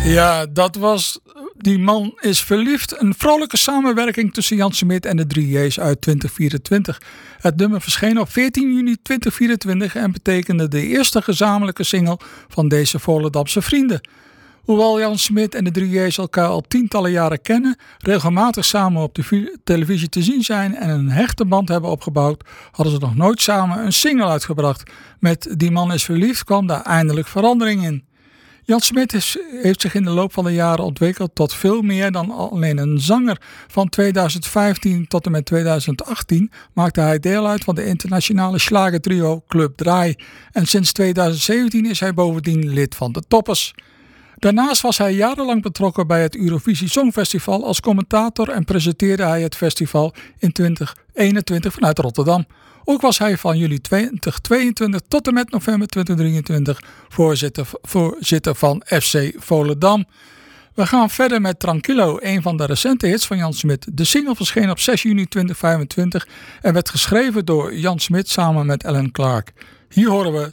Ja, dat was Die Man Is Verliefd. Een vrolijke samenwerking tussen Jan Smit en de 3J's uit 2024. Het nummer verscheen op 14 juni 2024 en betekende de eerste gezamenlijke single van deze Volendamse vrienden. Hoewel Jan Smit en de 3J's elkaar al tientallen jaren kennen, regelmatig samen op de televisie te zien zijn en een hechte band hebben opgebouwd, hadden ze nog nooit samen een single uitgebracht. Met Die Man Is Verliefd kwam daar eindelijk verandering in. Jan Smit heeft zich in de loop van de jaren ontwikkeld tot veel meer dan alleen een zanger. Van 2015 tot en met 2018 maakte hij deel uit van de internationale slagertrio Club Draai. En sinds 2017 is hij bovendien lid van de Toppers. Daarnaast was hij jarenlang betrokken bij het Eurovisie Songfestival als commentator en presenteerde hij het festival in 2021 vanuit Rotterdam. Ook was hij van juli 2022 tot en met november 2023 voorzitter van FC Volendam. We gaan verder met Tranquilo, een van de recente hits van Jan Smit. De single verscheen op 6 juni 2025 en werd geschreven door Jan Smit samen met Alan Clark. Hier horen we